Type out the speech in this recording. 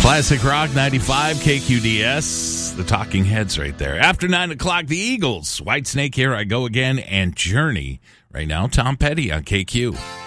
Classic Rock 95, KQDS, the Talking Heads right there. After 9 o'clock, the Eagles, Whitesnake, Here I Go Again, and Journey. Right now, Tom Petty on KQ.